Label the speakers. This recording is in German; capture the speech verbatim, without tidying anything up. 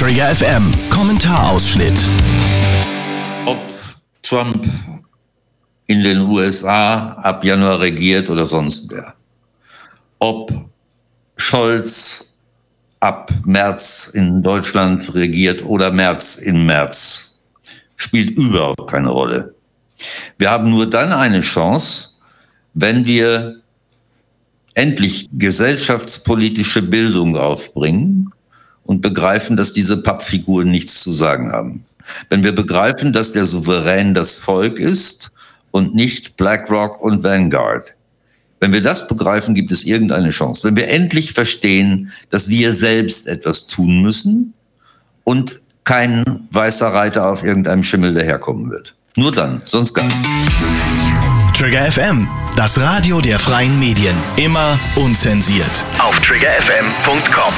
Speaker 1: Trigger F M Kommentarausschnitt.
Speaker 2: Ob Trump in den U S A ab Januar regiert oder sonst wer. Ob Scholz ab März in Deutschland regiert oder März in März, spielt überhaupt keine Rolle. Wir haben nur dann eine Chance, wenn wir endlich gesellschaftspolitische Bildung aufbringen und begreifen, dass diese Pappfiguren nichts zu sagen haben. Wenn wir begreifen, dass der Souverän das Volk ist und nicht BlackRock und Vanguard. Wenn wir das begreifen, gibt es irgendeine Chance. Wenn wir endlich verstehen, dass wir selbst etwas tun müssen und kein weißer Reiter auf irgendeinem Schimmel daherkommen wird. Nur dann, sonst gar nicht.
Speaker 1: Trigger F M, das Radio der freien Medien. Immer unzensiert.
Speaker 3: Auf trigger f m punkt com